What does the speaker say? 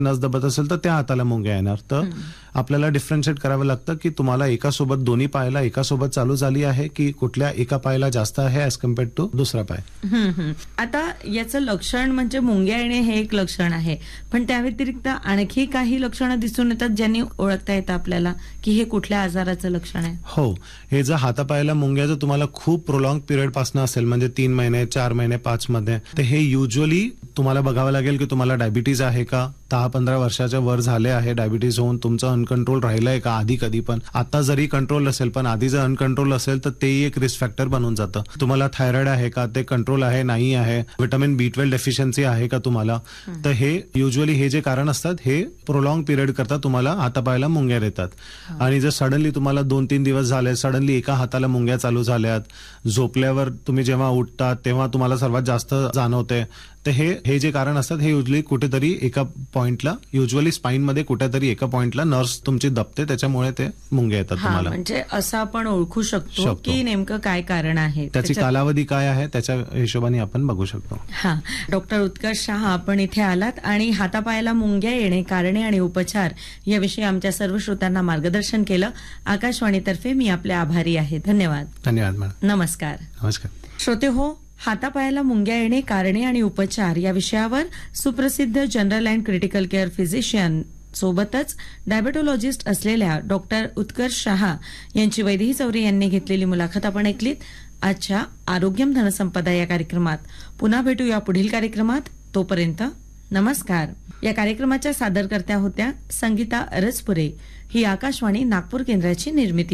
नस दबत असेल तर त्या हाताला मुंग्या येणार. तर आपल्याला डिफरन्शिएट करावं लागतं की तुम्हाला एकासोबत दोन्ही पायाला एकासोबत चालू झाली आहे की कुठल्या एका पायाला जास्त आहे ऍज कम्पेअर्ड टू दुसरा पाय. आता याचं लक्षण म्हणजे मुंग्या येणे हे एक लक्षण आहे, पण त्या व्यतिरिक्त आणखी काही लक्षणं दिसून येतात ज्यांनी ओळखता येतं आपल्याला की हे कुठल्या आजाराचं लक्षण आहे? हो, हे जर हातापायाला मुंग्या जर तुम्हाला खूप प्रोलॉंग पिरियड पासून असेल म्हणजे 3 महिने 4 महिने 5 मध्ये, तर हे युजली तुम्हाला बघावं लागेल की तुम्हाला डायबिटीज आहे का, 10-15 वर्षाच्या वर झाले आहे डायबिटीज होऊन तुमचं अनकंट्रोल राहिलंय का आधी कधी पण. आता जरी कंट्रोल असेल पण आधी जर अनकंट्रोल असेल तर तेही एक रिस्क फॅक्टर बनून जातं. तुम्हाला थायरॉइड आहे का, ते कंट्रोल आहे नाही आहे, व्हिटॅमिन B12 डेफिशियन्सी आहे का तुम्हाला, तर हे युजली हे जे कारण असतात हे प्रोलॉंग पिरियड करता तुम्हाला हातापायाला मुंग्या येतात. आणि जर सडनली तुम्हाला 2-3 दिवस झाले, सडनली एका हाताला मुंग्या चालू झाल्यात, झोपल्यावर तुम्ही जेव्हा उठतात तेव्हा तुम्हाला सर्वात जास्त जाणवते, तर हे जे कारण असतात हे युजली कुठेतरी एका पॉइंटला, युजली स्पाइन मध्ये कुठेतरी एका पॉइंटला नर्व्स तुमची दबते, त्याच्यामुळे ते मुंग्या येतात तुम्हाला. म्हणजे असं आपण ओळखू शकतो की नेमकं काय कारण आहे, त्याची कालावधी काय आहे त्याच्या हिशोबाने आपण बघू शकतो. हा, डॉक्टर उत्कर्ष शहा आपण इथे आलात आणि हातापायाला मुंग्या येणे, कारणे आणि उपचार याविषयी आमच्या सर्व श्रोत्यांना मार्गदर्शन केलं. आकाशवाणीतर्फे मी आपले आभारी आहे. धन्यवाद. धन्यवाद मॅडम. नमस्कार. नमस्कार. श्रोते हो, हातापायाला मुंग्या येणे, कारणे आणि उपचार या विषयावर सुप्रसिद्ध general and critical care physician सोबतच डायबेटोलॉजिस्ट असलेल्या डॉक्टर उत्कर्ष शहा यांची वैदेही चौरे यांनी घेतलेली मुलाखत आपण ऐकलीत. आजच्या आरोग्यम धनसंपदा या कार्यक्रमात पुन्हा भेटूया पुढील कार्यक्रमात. तोपर्यंत नमस्कार. या कार्यक्रमाच्या सादरकर्त्या होत्या संगीता अरजपुरे. ही आकाशवाणी नागपूर केंद्राची निर्मिती